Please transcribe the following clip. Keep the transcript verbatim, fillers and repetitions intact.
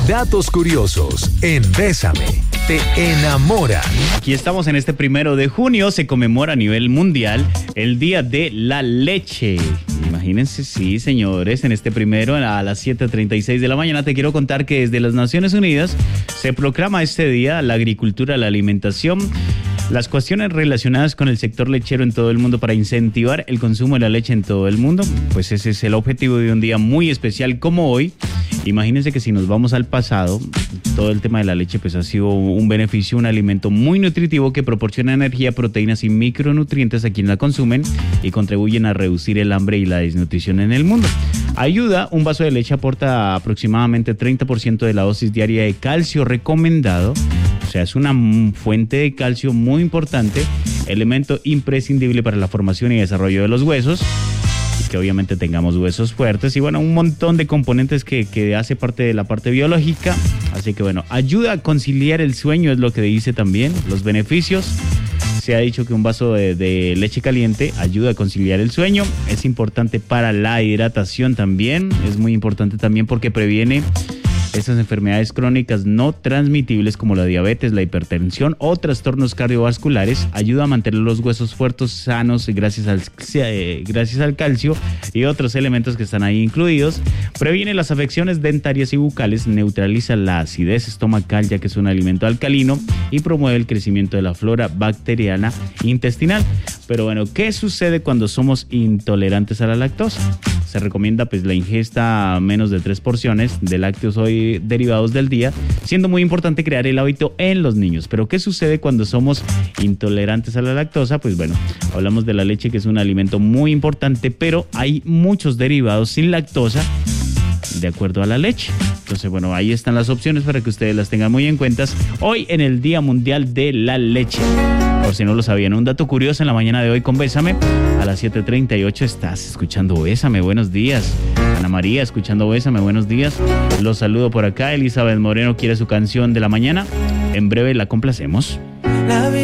Datos curiosos en Bésame. Te enamoran. Aquí estamos en este primero de junio. Se conmemora a nivel mundial el Día de la Leche. Imagínense, sí, señores, en este primero a las siete treinta y seis de la mañana te quiero contar que desde las Naciones Unidas se proclama este día la agricultura, la alimentación, las cuestiones relacionadas con el sector lechero en todo el mundo para incentivar el consumo de la leche en todo el mundo. Pues ese es el objetivo de un día muy especial como hoy. Imagínense que si nos vamos al pasado, todo el tema de la leche pues ha sido un beneficio, un alimento muy nutritivo que proporciona energía, proteínas y micronutrientes a quienes la consumen y contribuyen a reducir el hambre y la desnutrición en el mundo. Ayuda, un vaso de leche aporta aproximadamente treinta por ciento de la dosis diaria de calcio recomendado. O sea, es una fuente de calcio muy importante, elemento imprescindible para la formación y desarrollo de los huesos, y que obviamente tengamos huesos fuertes, y bueno, un montón de componentes que, que hace parte de la parte biológica. Así que bueno, ayuda a conciliar el sueño, es lo que dice también, los beneficios. Se ha dicho que un vaso de, de leche caliente ayuda a conciliar el sueño, es importante para la hidratación también, es muy importante también porque previene estas enfermedades crónicas no transmitibles como la diabetes, la hipertensión o trastornos cardiovasculares. Ayuda a mantener los huesos fuertes, sanos gracias al, eh, gracias al calcio y otros elementos que están ahí incluidos. Previene las afecciones dentarias y bucales, neutraliza la acidez estomacal ya que es un alimento alcalino y promueve el crecimiento de la flora bacteriana intestinal. Pero bueno, ¿qué sucede cuando somos intolerantes a la lactosa? Se recomienda pues la ingesta a menos de tres porciones de lácteos o derivados del día, siendo muy importante crear el hábito en los niños. Pero ¿qué sucede cuando somos intolerantes a la lactosa? Pues bueno, hablamos de la leche, que es un alimento muy importante, pero hay muchos derivados sin lactosa de acuerdo a la leche. Entonces, bueno, ahí están las opciones para que ustedes las tengan muy en cuenta hoy en el Día Mundial de la Leche. Por si no lo sabían, un dato curioso en la mañana de hoy con Bésame. A las siete treinta y ocho estás escuchando Bésame, buenos días. Ana María, escuchando Bésame, buenos días. Los saludo por acá. Elizabeth Moreno quiere su canción de la mañana. En breve la complacemos.